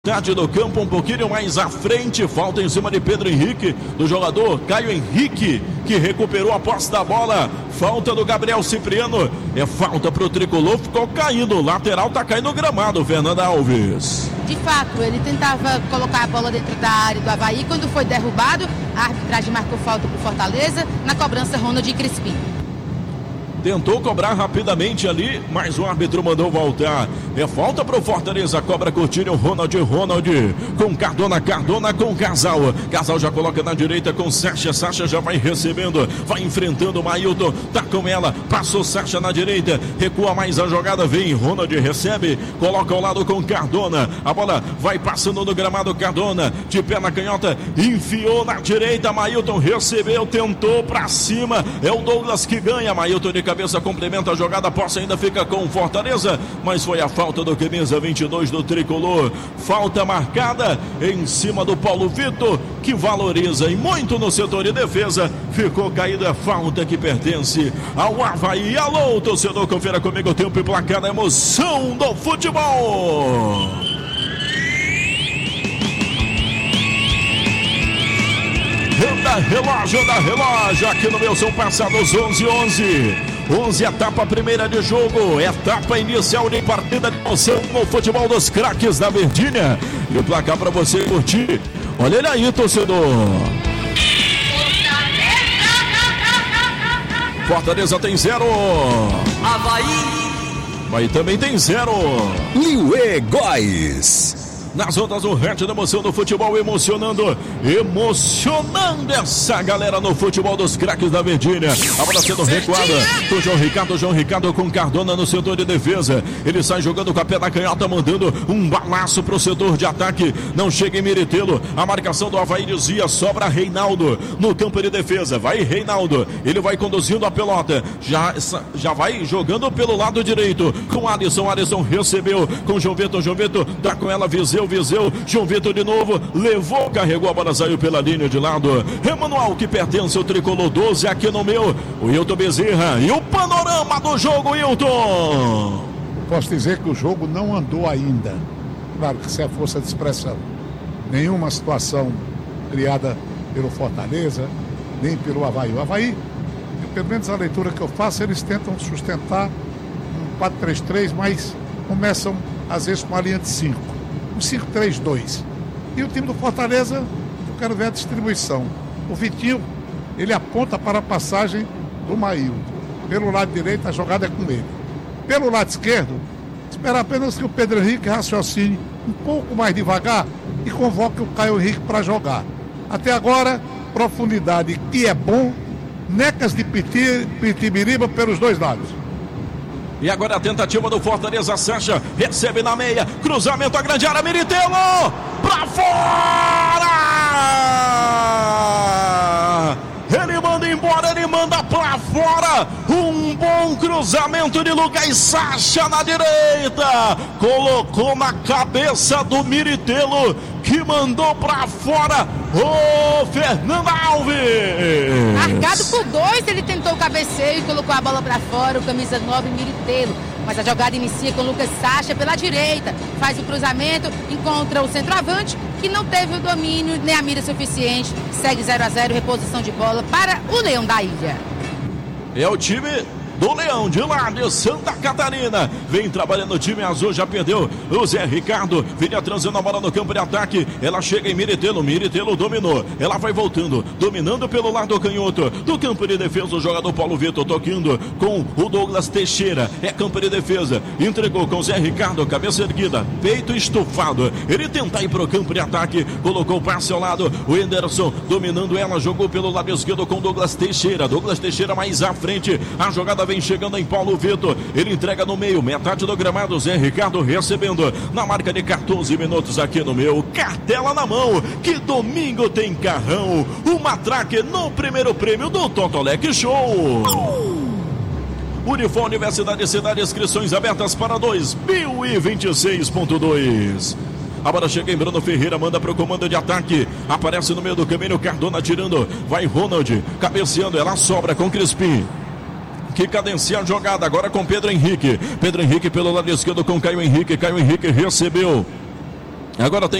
Do campo um pouquinho mais à frente, falta em cima de Pedro Henrique, do jogador Caio Henrique, que recuperou a posse da bola. Falta do Gabriel Cipriano, é falta pro tricolor, ficou caído, o lateral tá caindo no gramado, Fernanda Alves. De fato, ele tentava colocar a bola dentro da área do Avaí, quando foi derrubado, a arbitragem marcou falta pro Fortaleza, na cobrança Ronald Crispim. Tentou cobrar rapidamente ali, mas o árbitro mandou voltar. É falta para o Fortaleza, cobra Coutinho, Ronald com Cardona com Casal. Casal já coloca na direita com Sacha já vai recebendo, vai enfrentando o Mailton, tá com ela, passou Sacha na direita, recua mais a jogada, vem, Ronald recebe, coloca ao lado com Cardona, a bola vai passando no gramado, Cardona, de pé na canhota, enfiou na direita, Mailton recebeu, tentou para cima, é o Douglas que ganha, Mailton de cabeça complementa a jogada, a posse ainda fica com Fortaleza, mas foi a falta do camisa 22 do tricolor. Falta marcada em cima do Paulo Vitor, que valoriza e muito no setor de defesa. Ficou caído, é falta que pertence ao Avaí. Alô, torcedor, confira comigo o tempo e placar da emoção do futebol. Da relógio, aqui no meu são passados 11 etapa primeira de jogo, etapa inicial de partida de emoção no futebol dos craques da Verdinha. E o placar para você curtir. Olha ele aí, torcedor. Fortaleza tem 0. Avaí também tem 0. Liuê Góes. Nas ondas do Red da emoção do futebol, emocionando essa galera no futebol dos craques da Verdinha. A bola sendo recuada do João Ricardo com Cardona no setor de defesa. Ele sai jogando com a pé na canhota, mandando um balaço pro setor de ataque. Não chega em Miritelo. A marcação do Avaí dizia, sobra Reinaldo no campo de defesa. Vai Reinaldo, ele vai conduzindo a pelota. Já vai jogando pelo lado direito com Alisson recebeu com João Vitor, dá com ela Viseu, João Vitor de novo, levou, carregou a bola, saiu pela linha de lado. Emanuel, que pertence ao tricolor 12 aqui no meu, o Hilton Bezerra e o panorama do jogo, Hilton. Posso dizer que o jogo não andou ainda. Claro que isso é força de expressão. Nenhuma situação criada pelo Fortaleza, nem pelo Avaí. O Avaí, pelo menos a leitura que eu faço, eles tentam sustentar um 4-3-3, mas começam às vezes com a linha de 5. 5-3-2. E o time do Fortaleza, eu quero ver a distribuição. O Vitinho, ele aponta para a passagem do Mailton. Pelo lado direito, a jogada é com ele. Pelo lado esquerdo, espera apenas que o Pedro Henrique raciocine um pouco mais devagar e convoque o Caio Henrique para jogar. Até agora, profundidade, que é bom, necas de Pitibiriba pelos dois lados. E agora a tentativa do Fortaleza, Sacha recebe na meia, cruzamento à grande área, Miritelo, pra fora! Ele manda embora, ele manda pra fora, um bom cruzamento de Lucas Sacha na direita, colocou na cabeça do Miritelo, que mandou pra fora o Fernando Alves. Marcado por 2, ele tentou o cabeceio e colocou a bola pra fora, o camisa 9 Miritelo. Mas a jogada inicia com Lucas Sacha pela direita, faz o cruzamento, encontra o centroavante, que não teve o domínio nem a mira suficiente, segue 0-0, reposição de bola para o Leão da Ilha. É o time do Leão, de lá de Santa Catarina, vem trabalhando o time azul, já perdeu o Zé Ricardo, vinha transando a bola no campo de ataque, ela chega em Miritelo dominou, ela vai voltando, dominando pelo lado canhoto, do campo de defesa o jogador Paulo Vitor, tocando com o Douglas Teixeira, é campo de defesa, entregou com o Zé Ricardo, cabeça erguida, peito estufado, ele tenta ir pro campo de ataque, colocou o passe ao lado, o Henderson dominando ela, jogou pelo lado esquerdo com Douglas Teixeira mais à frente, a jogada vem chegando em Paulo Vitor, ele entrega no meio, metade do gramado, Zé Ricardo recebendo na marca de 14 minutos aqui no meu, cartela na mão, que domingo tem carrão, uma traque no primeiro prêmio do Totolec Show. Unifor Universidade Cidade, inscrições abertas para 2026.2. A bola chega em Bruno Ferreira, manda para o comando de ataque, aparece no meio do caminho, Cardona tirando, vai Ronald, cabeceando, ela sobra com Crispim. que cadencia a jogada agora com Pedro Henrique pelo lado esquerdo com Caio Henrique recebeu. Agora tem